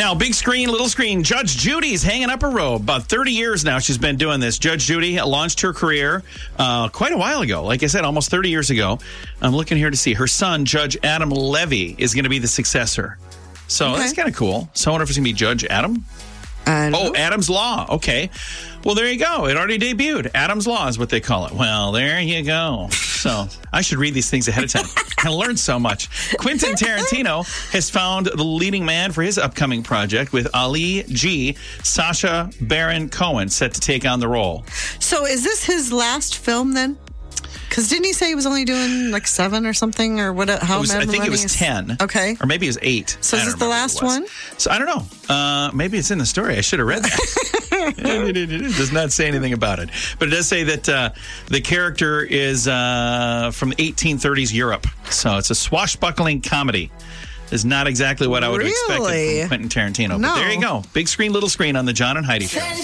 Now, big screen, little screen. Judge Judy's hanging up a robe. About 30 years now she's been doing this. Judge Judy launched her career quite a while ago. Like I said, almost 30 years ago. I'm looking here to see. Her son, Judge Adam Levy, is going to be the successor. So that's kind of cool. So I wonder if it's going to be Judge Adam. Adam's Law. Okay. Well, there you go. It already debuted. Adam's Law is what they call it. Well, there you go. So I should read these things ahead of time. I learned so much. Quentin Tarantino has found the leading man for his upcoming project with Ali G. Sacha Baron Cohen set to take on the role. So is this his last film then? Because didn't he say he was only doing like 7 or something? Or what? I think it was 10. Okay. Or maybe it was 8. So is this the last one? So I don't know. Maybe it's in the story. I should have read that. It does not say anything about it. But it does say that the character is from 1830s Europe. So it's a swashbuckling comedy. Is not exactly what I would have expected from Quentin Tarantino. No. But there you go. Big screen, little screen on the John and Heidi Show.